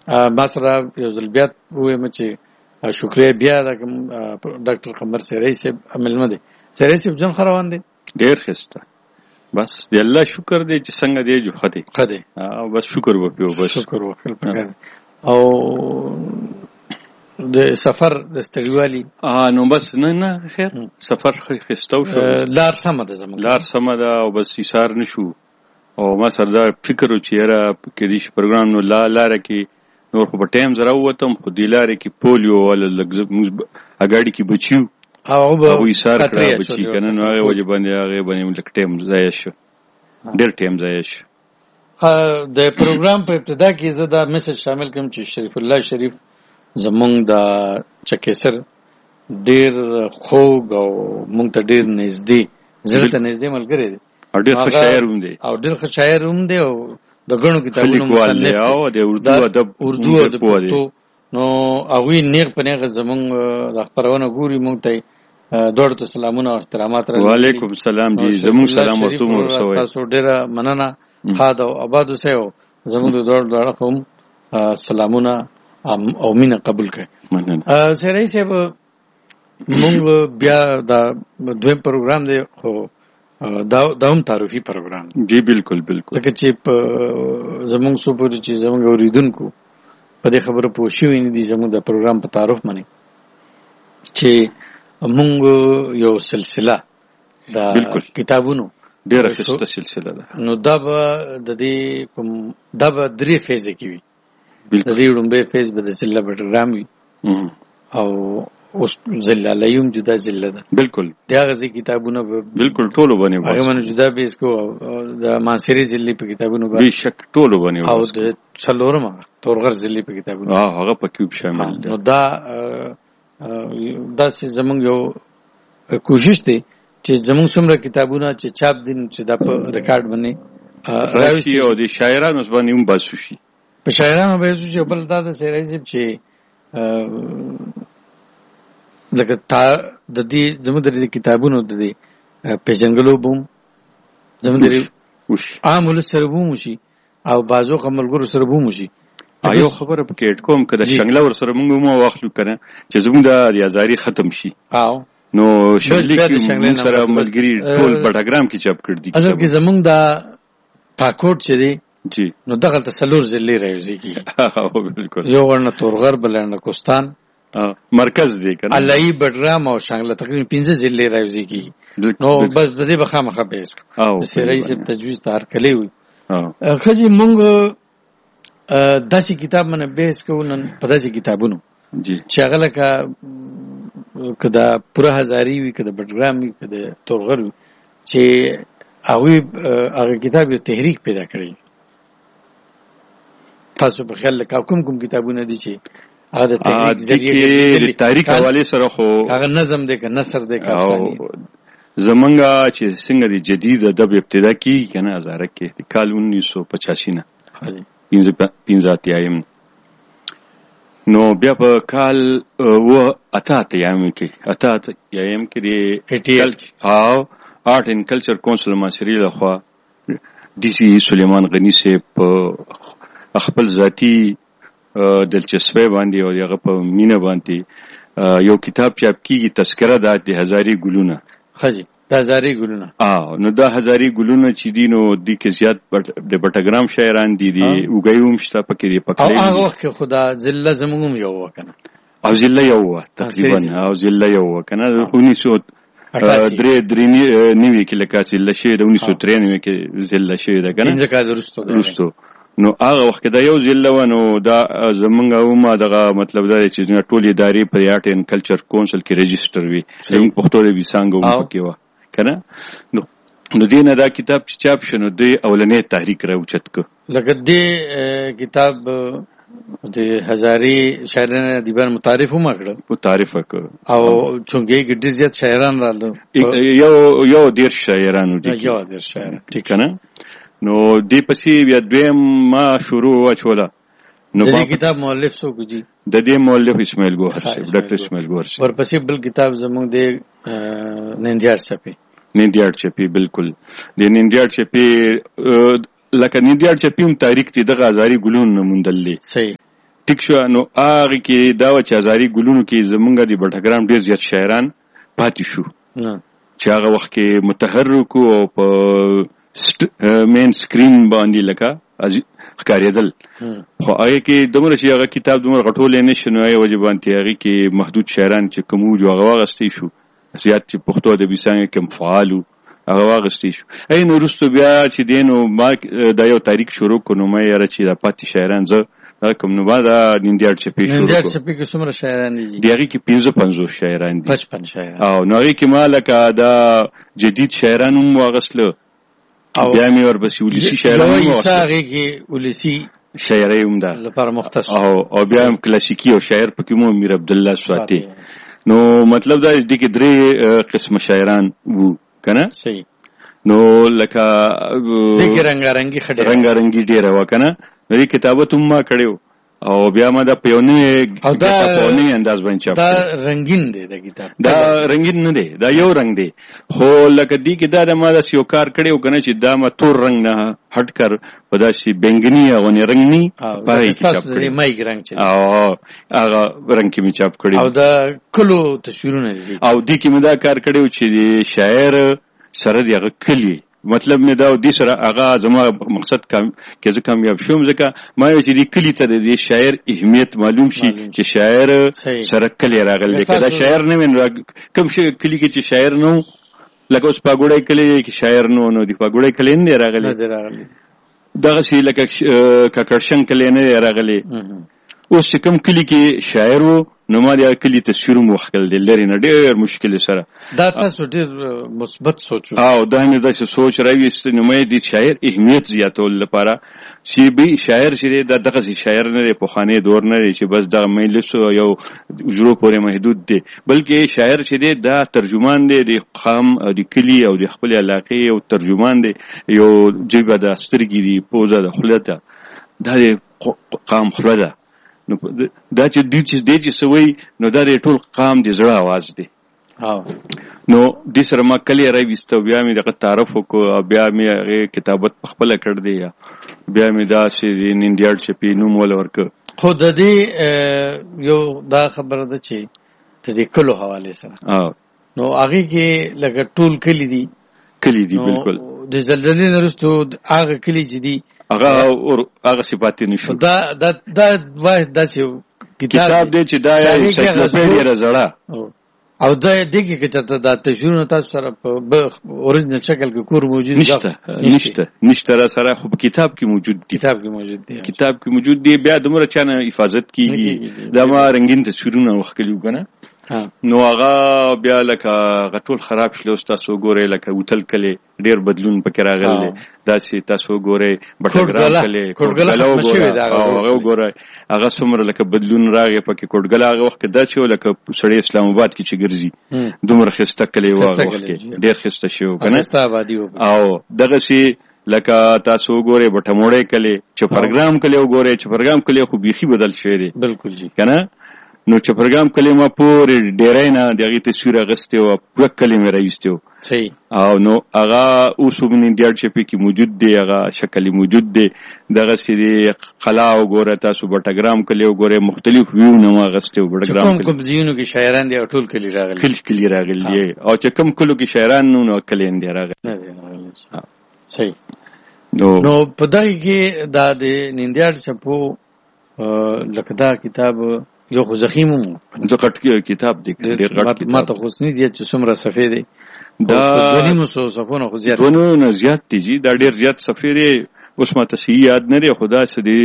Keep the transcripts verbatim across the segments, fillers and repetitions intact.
ما سره یو ځل بیا ووایم چې شکریه بیا د ډاکټر قمر سیرای صاحب مېلمه دی. سیرای صاحب جان خروان دی ډېر ښایسته. بس د الله شکر دی چې څنګه دی جو ښه دی ښه دی او بس شکر وکړو. بس شکر وکړل پکار او د سفر د ستړیوالي نو بس نه نه خیر سفر ښایسته شو. لار سمه ده زموږ لار سمه ده او بس ایثار نشو او ما سره دا فکر و چې یاره کېدای شي پروګرام نو لا لاره کې نور خو په ټایم زه راووتم خو دې لارې کې پولیو والا لږ زموږ اګاډي کې بچي وو او ایثار کړه بچي که نه نو هغې وجې باندې هغې باندې لږ ټایم ضایع شو ډېر ټایم ضایع شو. د پروګرام په ابتدا کې زه دا میسج شامل کړم چې شریف الله شریف زمونږ د چکېسر ډېر خوږ او مونږ ته ډېر نږدې زړه ته نږدې ملګری دی او ډېر ښه شاعر هم دی او ډېر ښه شاعر هم دی او د ګڼو کتابونو مصنف دی او د اردو ادب اردو او د پښتو نو هغوی نیغ په نیغه زمونږ د خپرونه ګوري مونږ ته دواړو ته سلامونه او احترامات را وعلیکم سلام جی زمونږ سلام ورته هم ورسوئ. تاسو ډېره مننه ښاد او آباد اوسئ او زمونږ د دواړو د اړخه هم سلامونه او مینه قبول کړئ. سیرای صاحب مونږ بیا دا دویم پروګرام دی خو دا دا هم تعارفي پروګرام جی بالکل بالکل ځکه چې زمونږ څو پورې چې زمونږ اورېدونکو په دې خبره پوه شوي نه دي زمونږ د پروګرام په تعارف باندې چې مونږ یو سلسله د کتابونو ډېره ښایسته سلسله ده نو دا به د دې دا به درې فیزه کې وي. د دې لومړی فیز به د ضلع بټګرام وي او اوس ضلع لیوم جدا ضلع ده بالکل د هغه ځای کتابونه به بالکل ټولو باندې هغه باندې جدا بیس کو د مانسري ضلع په کتابونو باندې بېشک ټولو باندې او د څلورمه تورغر ضلع په کتابونو هغه پکې شامل ده. نو دا داسې زمونږ یو کوشش دی چې زمونږ څومره کتابونه چې چاپ دي چې دا په ریکارډ باندې راوستي او د شاعرانو باندې هم بحث وشي په شاعرانو به یې چې بل دا د سیرای صاحب چې لکه تا د دې زموږ د کتابونو د دې پېژنګلو بوم زموږ د عام ولس سره بوم شي او بازو خملګرو سره بوم شي. یو خبره پکې اډ کوم که د شنګله ور سره موږ مو واخلو که نه چې زموږ د ریاضاري ختم شي او نو شنګلې کې موږ سره ملګري ټول بټګرام کې چاپ کړ دي اصل کې زموږ د پاکوټ چې دی جی نو دغه تسلور ضلع راوځي کی بالکل یو ورنه تورغر بلنه کوستان مرکز دی کنه علي بټرام او شنګله تقریبا پنځه ضلع راوځي کی نو بس د دې بخامخه بیس او سیرای صاحب تجویز تار کړی وي خځې مونږ داسې کتاب باندې بیس کوو نن په داسې کتابونو جی چې هغه لکه که د پوره هزاري وي که د بټګرام وي که د تورغر وي چې هغوی هغه کتاب یو تحریک پیدا کړی. تاسو په خیال لکه کوم کوم کتابونه دي چې هغه د تحریک ذریعه د تاریخ حواله سره خو هغه نظم دی که نثر دی که افسانه زمونږه چې څنګه د جدید ادب ابتدا کیږي کنه هزاره کې د کال انیس سو پچاسی نه پنځه اتیایم نو بیا په کال و اته اتیایم کې اته اتیایم کې د او آرټ اینڈ کلچر کونسل ماسری لخوا ډي سي سلیمان غنی صاحب خپل ذاتی دلچسپي باندې او هغه په مینه باندې یو کتاب چاپ کیږي تذکرہ د هزاري ګلونه خجی د هزاري ګلونه اه نو د هزاري ګلونه چې دي نو د کې زیات د بټګرام شاعران دي دي وګیوم شته پکې دی پکې او هغه وخت کې خدا ذله زموږ یو وکنه او ذله یو تقریبا او ذله یو وکنه انیس سو درې درې نیوي کې لکه چې لشه د انیس سو ترانوي کې ذله شوی ده کنه ځکه درستو درستو نو هغه وخت دا یو ذله ونو دا زمونږ او ما دغه مطلب دا چې ټول ادارې په آرټ اینڈ کلچر کونسل کې رجستر وي زموږ پښتو د وسانګو پکې و کنه نو نو دینه دا کتاب چې چاپ شنو د اولنې تحریک راوچت کو لکه دې کتاب د هزاري شاعرانه دیوان متعارف هم کړ متعارف کړ او چونګې ګډ زیات شاعران رااله یو یو ډیر شاعرانو دي یو ډیر شاعر ٹھیک نه نو دی پسې بیا دویم ما شروع واچوله نو د کتاب مؤلف څوک دي د دې مؤلف اسماعیل ګوهر صاحب ډاکټر اسماعیل ګوهر صاحب ورپسې بل کتاب زموږ د نندیار چپی نندیار چپی بالکل د نندیار چپی لکه نندیار چپی هم تاریخ دی د غزاري ګلون مندلې صحیح ټیک شو. نو هغه کې دا و چې هزاري ګلونو کې زمونږ د بټګرام ډیر زیات شاعران پاتې شو چې هغه وخت کې متحرک او په مین سکرین باندې لکه ښکارېدل. خو هغه کې دومره چې هغه کتاب دومره غټول نه شنو یې وجه باندې هغه کې محدود شاعران چې کوم جو هغه واغستې شو زیات چې پښتو ادبي څنګه کوم فعالو هغه واغستې شو. ای نو وروسته بیا چې دینو ما دا یو تاریخ شروع کړو نو مې یاره چې دا پاتې شاعران زه دا کوم نو بعد نندیار چپی شروع نندیار چپی کې څومره شاعران دي؟ دی هغه کې پنځه پنځوس شاعران دي. پچپن شاعران. او نو هغه کې ما لکه دا جدید شاعران هم واغستله او بیا مې ورپسې ولسی شاعران هم واغستله. هغه کې ولسی شاعري هم ده لپاره مختص او او بیا هم کلاسیکی او شاعر پکې مو امیر عبد الله سواتی. نو مطلب دا دې کې درې قسم شاعران وو کنه. صحیح. نو لکه دغه رنگارنګي خډه رنگارنګي ډیره وکنه. نو دې کتابت هم ما کړو او بیا ما دا پیونه او دا پیونه انداز باندې چاپ دا رنگین دی دا کتاب. دا رنگین نه دی دا یو رنگ دی خو لکه دې کې دا د ما د یو کار کړو کنه چې دا ما تور رنگ نه هټ کر په داسې بنگنی او نه رنگ ني پای کې چاپ کړی مایګ رنگ چې او هغه رنگ کې می چاپ کړی او دا کلو تصویرونه دي او دې کې مې دا کار کړو چې شاعر سره دی هغه کلی مطلب مې دا د سره هغه زما مقصد کم کې زه کامیاب شوم ځکه ما یو چې د کلی ته د شاعر اهمیت معلوم شي چې شاعر سره کلی راغلی کله شاعر نه وین کوم شي کلی کې چې شاعر نو لکه اوس پاګوړی کلی کې شاعر نو نو دی پاګوړی کلی نه راغلی دغه شي لکه ککړشن کلی نه راغلی. اوس چې کوم کلی کې شاعر وو نو ما د کلی تصویر موخل دی لري نه ډېر مشکل سره دا تاسو ډېر مثبت سوچ او دا مې داسې سوچ راويست نو مې د شاعر اهمیت زیاتول لپاره چې به شاعر چې دا دغه شاعر نه په خانه دور نه چې بس دا مجلس یو جوړو پورې محدود دی بلکې شاعر چې دا ترجمان دی د قام د کلی او د خپل علاقې او ترجمان دی یو جګه د سترګې دی پوزه د خلته دا د قام خلده نو دا چې د چې د چې سوي نو دا د ټول قام د زړه आवाज دی. نو د سره ما کلی راويستو بیا مې دغه تعارف وکړ بیا مې هغه کتابت خپل کړ دی بیا مې دا چې نندیار چپی نوم ول ورک. خو د دې یو دا خبره ده چې د دې کلو حواله سره نو هغه کې لکه ټول کلی دی کلی دی بالکل د زلزلې نرستو هغه کلی چې دی هغه هغه صفات نشو دا دا دا واحد داسې کتاب دی چې دا یې سایکلوپیډیا زړه او دا دغه کې چې دا تشریح تاسو سره په اوریجنل شکل کې کور موجود نشته نشته نشته را سره خو کتاب کې موجود دی کتاب کې موجود دی کتاب کې موجود دی بیا دمر چانه حفاظت کیږي دا ما رنگین تصویرونه وخکلیو کنه نو هغه بیا لکه غټول خراب شلو تاسو ګورئ لکه وتل کله ډیر بدلون پکې راغلی داسې تاسو ګورئ بټګرام کله کوټګلا هغه ګورئ هغه څومره لکه بدلون راغی پکې کوټګلا هغه وخت دا چې لکه سړی اسلام آباد کې چې ګرځي دومره خسته کله واغه وخت کې ډیر خسته شو کنه او دغه شي لکه تاسو ګورئ بټموړې کله چې پروګرام کله وګورئ چې پروګرام کله خو بيخي بدل شوی دی بالکل جی کنه نو چې پروګرام کلمه پورې ډیرای نه دغه تصویر غسته او پوره کلمه راوستو صحیح او نو هغه اوس هم انډیا چې کې موجود دی هغه شکل موجود دی دغه سری قلا او ګوره تاسو بټګرام کلی او ګوره مختلف ویو نو غسته بټګرام کوم کوم ځینو کې شاعران دي او ټول کلی راغلي کلی کلی راغلي او چې کوم کلو کې شاعران نو نو کلی اندي راغلي صحیح نو نو په دغه کې دا د نندیار چپو لکه دا کتاب یو خو زخیم مو د کټ کتاب دی ډیر غټ کتاب ما ته خوښنی دی چې څومره صفحې دی دا دونی مو صفونه خو زیات دونو نه زیات دي دا ډیر زیات صفحې دی اوس ما ته صحیح یاد نه لري خدا سدي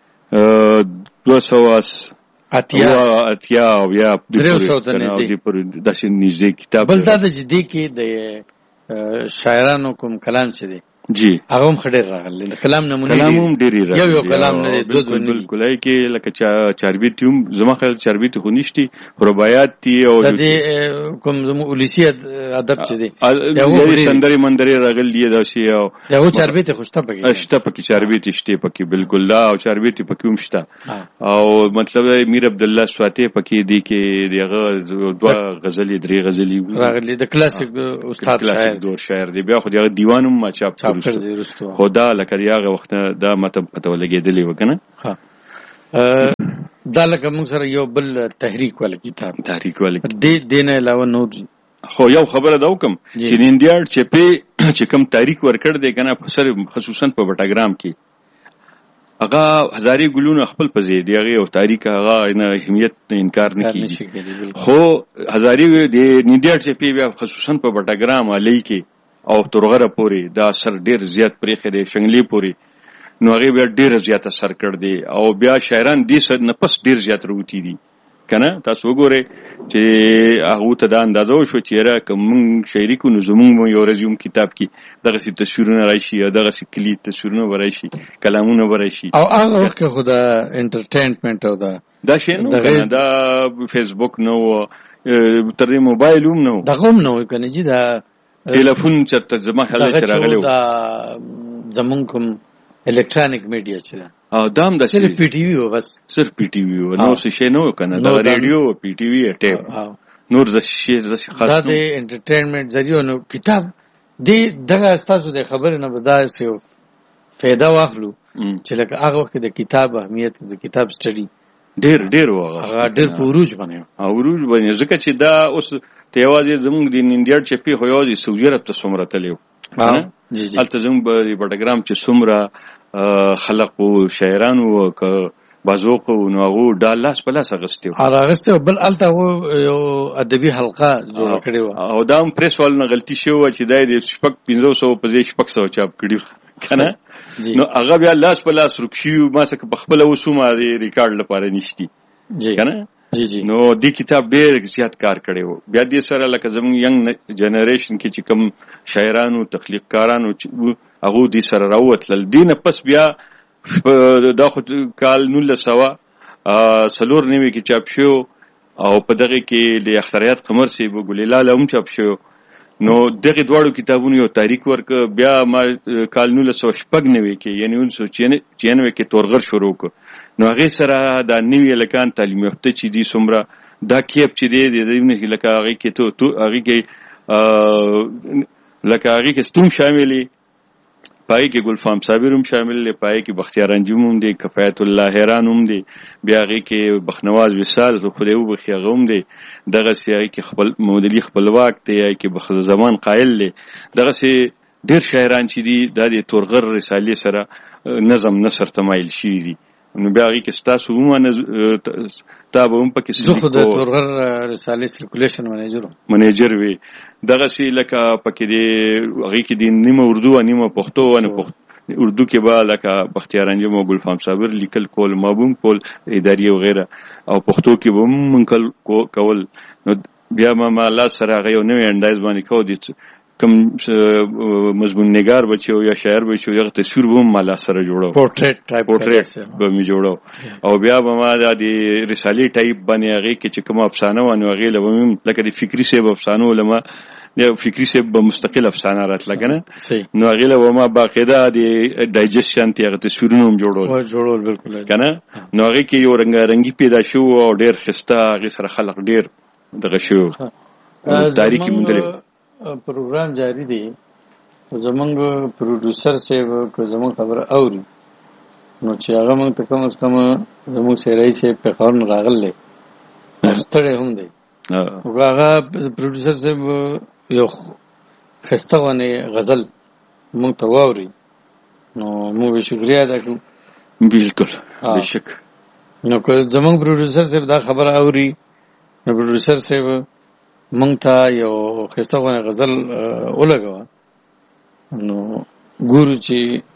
دوه سوه اتیا اتیا او یا درې سوه ته نږدې پر داسې نږدې کتاب بل دا د جدي کې د شاعرانو کوم کلام چې دی جی هغه هم خډیر راغلی کلام نمونه کلام هم ډیری راغلی یو یو کلام نه دو دو نه بالکل کې لکه چاربیتیوم زما خیال چاربیت خو نشتی رباعیات تی او د دې کوم زمو اولسی ادب چې دی یو سندري مندري راغلی دی داسي او یو چاربیت خوشته پکې شته پکې چاربیت شته پکې بالکل لا او چاربیت پکې هم شته او مطلب میر عبد الله سواتی پکې دی کې دغه دوه غزلې درې غزلې راغلی د کلاسیک استاد شاعر دور شاعر دی بیا خو دغه دیوانم ما چاپ خدا لکه یاغه وخت دا ماته پته ولګېدلې وکنه ها دا لکه موږ سره یو بل تحریک والا کتاب تحریک والا دې دې نه علاوه نور خو یو خبره دا وکم چې انډیا چې په چې کوم تاریخ ورکړ دی کنه په سر خصوصا په بټاګرام کې هغه هزاري ګلونه خپل پزې دی هغه او تاریخ هغه نه اهمیت نه انکار نه کوي خو هزاري د انډیا چې په بیا خصوصا په بټاګرام علي کې او ترغره پوری دا سر ډیر زیات پرې خېده شنګلي پوری نو هغه بیا ډیر زیات اثر کړ دی او بیا شاعران دې سر نه پس ډیر زیات روتی دي کنه تاسو وګورئ چې هغه ته دا اندازو شو چې را کوم شاعري کو نو زموږ یو رزوم کتاب کې دغه سي تصویرونه راشي او دغه سي کلی تصویرونه ورایشي کلامونه ورایشي او هغه وخت خدا انټرټینمنت او دا دا شی نو کنه دا فیسبوک نو تر موبایل هم نو دغه هم نو کنه چې دا ټلیفون چرته زما خلک راغلو دا زمون کوم الکترونیک میډیا چې او دام د صرف پی ټی وی و بس صرف پی ټی وی نو څه شي نو کنه دا ریډیو پی ټی وی ټیپ نور د شي د خاص دا د انټرټینمنت ذریعہ نو کتاب دې دغه تاسو د خبر نه بدای سي فایده واخلو چې لکه هغه وخت د کتاب اهمیت د کتاب سټڈی ډیر ډیر وغه ډیر پوروج باندې اوروج باندې ځکه چې دا اوس ته یوازې زموږ د انډیا چې په هو یوازې سعودي عرب ته څومره تلو جی جی البته زموږ په بټاګرام چې څومره خلق او شاعران او بازوق او نوغو ډال لاس په لاس اغستیو اغستیو بل الته یو ادبي حلقه جوړ کړی و او دا هم پریس وال نه غلطي شو چې دای د شپږ پنځه سوه په ځای شپږ سوه چاپ کړی کنه نو هغه بیا لاس په لاس رکشیو ما څخه په خپل وسومه دی ریکارډ لپاره نشتی جی کنه جی جی نو دې کتاب ډېر زیات کار کړی وو بیا دې سره لکه زموږ ینګ جنریشن کې چې کوم شاعرانو تخلیقکارانو هغه دې سره راوتل دینه پس بیا دا خو کال نولس سوه څلور نوي کې چاپ شو او په دغه کې د اختریات قمر سی بو ګلیلال هم چاپ شو نو دغه دواړو کتابونو یو تاریخ ورک بیا ما کال نولس سوه شپږ نوي کې یعنی اونیس سو چورانوي کې تورغر شروع ک نو هغه سره دا نوی لکان تعلیم یافته چې دي څومره دا کیپ چې دی د دې لکه هغه کې ته تو هغه کې لکه هغه کې ستوم شاملې پای کې ګلفام صابر هم شامل دی پای کې بختیار انجم هم دی کفایت الله حیران هم دی بیا هغه کې بخنواز وصال خدای او بخي هغه هم دی دغه سیاي کې خپل مودلی خپلواک دی کې بخ زمان قائل دی دغه سي ډیر شاعران چې دي د تورغر رسالې سره نظم نثر تمایل شي دي نو بیا هغه کې تاسو هم تا به هم پکې زه خو د تورغر رسالې سرکولیشن منیجر منیجر وي دغه سي لکه پکې دی هغه کې دی نیمه اردو او نیمه پښتو او نه اردو کې به لکه بختیار انجم او ګلفام صابر لیکل کول مابوم کول اداري او غیره او پښتو کې به منکل کول نو بیا ما الله سره هغه یو نوې انداز باندې کو دي کوم مضمون نگار بچو یا شاعر بچو یا تصویر به مالا سره جوړو پورټریټ ټایپ پورټریټ به می جوړو او بیا به ما د رسالې ټایپ باندې هغه کې چې کوم افسانه ونه هغه لوم لکه د فکری سیب افسانه ولما یا فکری سیب به مستقل افسانه راتله کنه نو هغه له ما باقاعده د ډایجسشن تی هغه تصویرونه هم جوړول جوړول بالکل کنه نو هغه کې یو رنګ رنگي پیدا شو او ډیر خسته هغه سره خلق ډیر دغه شو تاریخي مونږ پروګرام جاری دی زمونږ پروډوسر صاحب کو زمونږ خبر اوري نو چې هغه موږ ته کوم څه کوم زمونږ سړی چې په خورن راغلی ستړی هم دی هغه پروډوسر صاحب یو خسته ونه غزل موږ ته واوري نو موږ شکریا ادا کوو بالکل بشک نو که زمونږ پروډوسر صاحب دا خبر اوري نو پروډوسر صاحب مونږ ته یو خسته غزل ولګوه نو ګورو چې